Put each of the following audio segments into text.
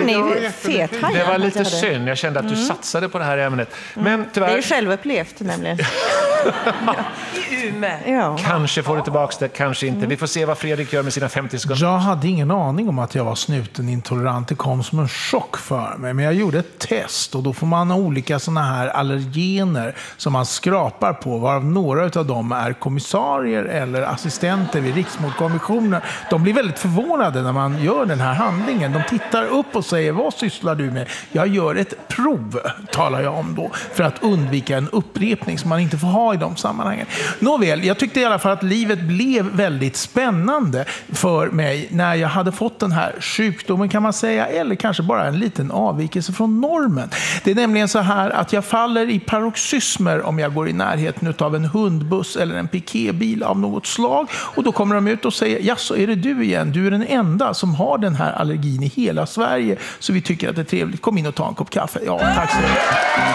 Hörrni, fethajar. Det var lite synd. Jag kände att du satsade på det här ämnet. Men tyvärr... Det är ju självupplevt nämligen. I Umeå. Ja. Kanske får du tillbaka det, kanske inte. Vi får se vad Fredrik gör med sina 50 sekunder. Jag hade ingen aning om att jag var snutenintolerant. Det kom som en chock för mig. Men jag gjorde ett test och då får man ha olika såna här allergener som man skrapar på. Varav några av dem är kommissarier eller assistenter vid Riksmordkommissionen. De blir väldigt förvånade när man gör den här handlingen. De tittar upp och säger, vad sysslar du med? Jag gör ett prov, talar jag om då. För att undvika en upprepning som man inte får ha i de sammanhangen. Nåväl, jag tyckte i alla fall att livet blev väldigt spännande för mig när jag hade fått den här sjukdomen kan man säga, eller kanske bara en liten avvikelse från normen. Det är nämligen så här att jag faller i paroxysmer om jag går i närheten av en hundbuss eller en piketbil av något slag och då kommer de ut och säger, ja så är det du igen, du är den enda som har den här allergin i hela Sverige så vi tycker att det är trevligt, kom in och ta en kopp kaffe. Ja, tack så mycket.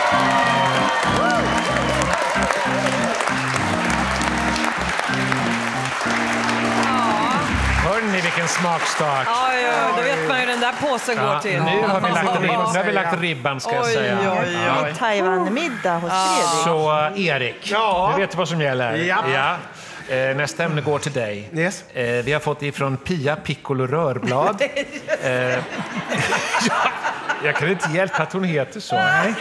Hörrni, vilken smakstart. Ja, då vet man ju den där påsen går till. Nu har vi lagt ribban, ska jag säga. Oj. Taiwan-middag hos Fredrik. Så Erik, du vet vad som gäller. Ja. Nästa ämne går till dig. Yes. Vi har fått ifrån Pia Piccolo Rörblad. Jag kan inte hjälpa att hon heter så.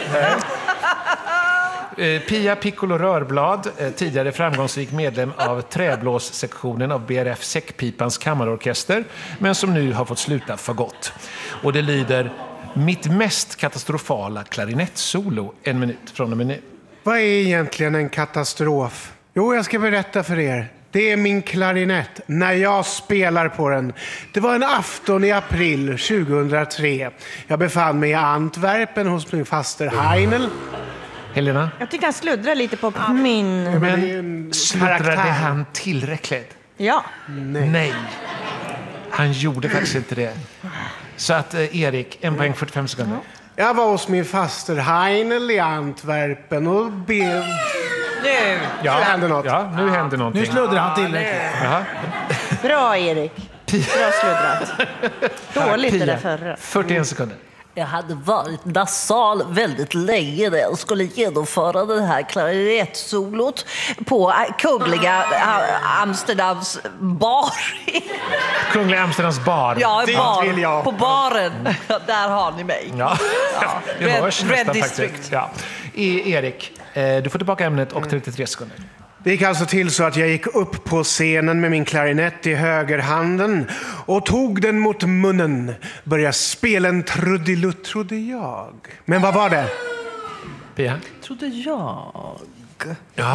Pia Piccolo Rörblad, tidigare framgångsrik medlem av träblåssektionen av BRF Säckpipans kammarorkester, men som nu har fått sluta för gott. Och det lyder, mitt mest katastrofala klarinettsolo, 1 minut från och med nu. Vad är egentligen en katastrof? Jo, jag ska berätta för er. Det är min klarinett när jag spelar på den. Det var en afton i april 2003. Jag befann mig i Antwerpen hos min faster Heinel. Helena? Jag tycker han sluddrar lite på min... Men sluttrade han tillräckligt? Ja. Nej. Han gjorde faktiskt inte det. Så att Erik, 1 poäng 45 sekunder. Jag var hos min faster Heinel i Antwerpen och blev... Nu. Ja, så hände något. Ja, nu händer någonting. Nu sluddrar han tillräckligt. Jaha. Bra, Erik. Bra sluddrat. Dåligt det där förra. 41 sekunder. Jag hade varit nasal väldigt länge när jag skulle genomföra den här klarinettsolot på Kungliga Amsterdams bar. Kungliga Amsterdams bar. Ja, Dit vill jag. på baren. Där har ni mig. Ja. Det hörs Red nästan District. faktiskt. Ja. Erik, du får tillbaka ämnet och 33 sekunder. Det gick alltså till så att jag gick upp på scenen med min klarinett i högerhanden och tog den mot munnen. Började spela en trudelutt, trodde jag. Men vad var det? Pia? Trodde jag. Ja.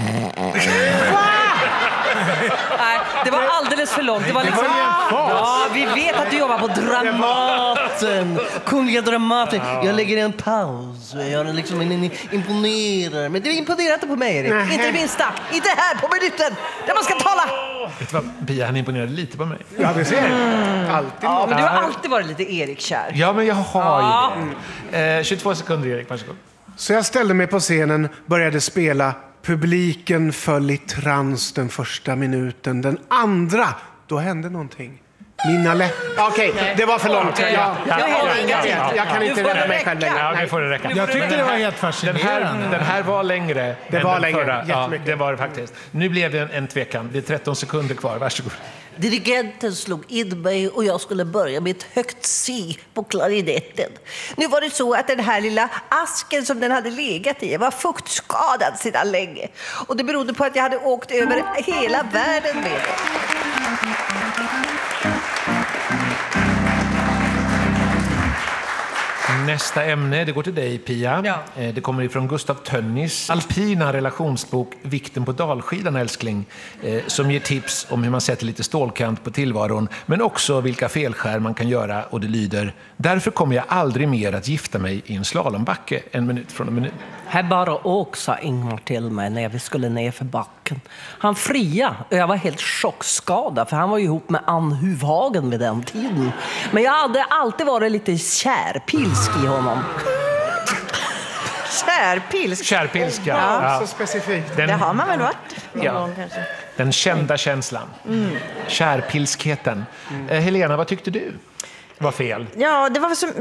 Nej, det var alldeles för långt. Det var liksom... Ja, vi vet att du jobbar på Dramaten. Kungliga Dramaten. Jag lägger en paus. Jag liksom imponerar. Men du imponerar inte på mig, Erik. Nej. Inte det minsta. Inte här på minuten. Där man ska tala. Vet du vad? Pia, han imponerade lite på mig. Ja, det ser alltid. Ja, men du har alltid varit lite Erik-kär. Ja, men jag har ju det. 22 sekunder, Erik. Varsågod. Så jag ställde mig på scenen, började spela. Publiken föll i trans den första minuten. Den andra, då hände någonting. Mina Okej, det var för långt. Jag kan inte rädda mig själv längre. Ja, det får det räcka. Jag tyckte det var helt fascinerande. Den här var längre. Det än var den längre, förra. Ja, jättemycket. det var det faktiskt. Nu blev det en tvekan. Det är 13 sekunder kvar. Varsågod. Dirigenten slog in mig och jag skulle börja med ett högt C på klarinetten. Nu var det så att den här lilla asken som den hade legat i var fuktskadad sedan länge. Och det berodde på att jag hade åkt över hela världen med den. Nästa ämne, det går till dig, Pia. Ja. Det kommer ifrån Gustav Tönnis alpina relationsbok Vikten på dalskidan, älskling, som ger tips om hur man sätter lite stålkant på tillvaron, men också vilka felskär man kan göra, och det lyder: därför kommer jag aldrig mer att gifta mig i en slalombacke. 1 minut från en minut. Här bara åk, sa Ingmar till mig när vi skulle ner för backen. Han fria och jag var helt chockskadad för han var ju ihop med Ann Huvhagen vid den tiden. Men jag hade alltid varit lite kärpilsk i honom. Kärpilsk. Kärpilska. Ja. Så specifikt. Det har man väl varit någon Ja. gång kanske. Den kända känslan. Kärpilskheten. Helena, vad tyckte du var fel? Ja, det var så